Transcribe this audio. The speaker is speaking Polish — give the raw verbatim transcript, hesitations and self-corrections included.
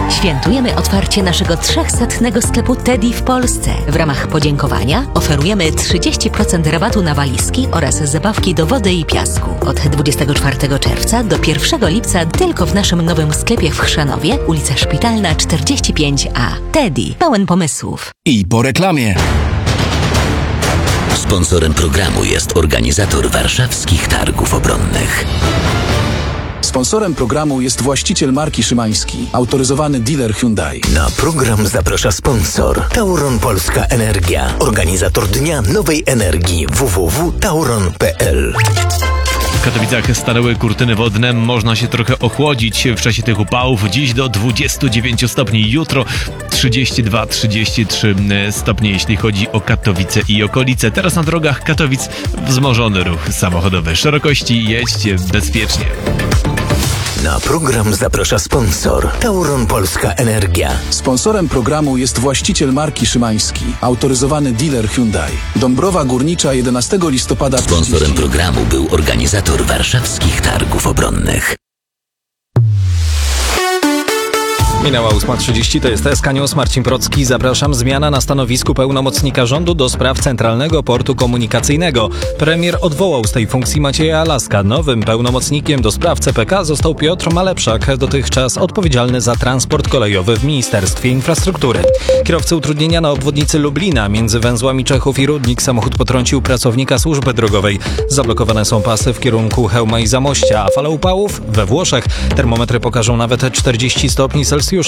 Świętujemy otwarcie naszego trzechsetnego sklepu Teddy w Polsce. W ramach podziękowania oferujemy trzydzieści procent rabatu na walizki oraz zabawki do wody i piasku. Od dwudziestego czwartego czerwca do pierwszego lipca tylko w naszym nowym sklepie w Chrzanowie, ulica Szpitalna czterdzieści pięć A. Teddy, pełen pomysłów. I po reklamie. Sponsorem programu jest organizator warszawskich targów obronnych. Sponsorem programu jest właściciel marki Szymański, autoryzowany dealer Hyundai. Na program zaprasza sponsor Tauron Polska Energia, organizator Dnia Nowej Energii w w w kropka tauron kropka p l. W Katowicach stanęły kurtyny wodne, można się trochę ochłodzić w czasie tych upałów. Dziś do dwudziestu dziewięciu stopni, jutro trzydzieści dwa trzydzieści trzy stopnie, jeśli chodzi o Katowice i okolice. Teraz na drogach Katowic wzmożony ruch samochodowy. Szerokości jedźcie bezpiecznie. Na program zaprasza sponsor Tauron Polska Energia. Sponsorem programu jest właściciel marki Szymański, autoryzowany dealer Hyundai. Dąbrowa Górnicza, jedenastego listopada. Sponsorem programu był organizator warszawskich targów obronnych. Minęła ósma trzydzieści, to jest S K News, Marcin Procki. Zapraszam. Zmiana na stanowisku pełnomocnika rządu do spraw Centralnego Portu Komunikacyjnego. Premier odwołał z tej funkcji Macieja Laska. Nowym pełnomocnikiem do spraw C P K został Piotr Malepszak, dotychczas odpowiedzialny za transport kolejowy w Ministerstwie Infrastruktury. Kierowcy utrudnienia na obwodnicy Lublina między węzłami Czechów i Rudnik. Samochód potrącił pracownika służby drogowej. Zablokowane są pasy w kierunku Chełma i Zamościa, a fala upałów we Włoszech. Termometry pokażą nawet czterdzieści stopni Celsjusza.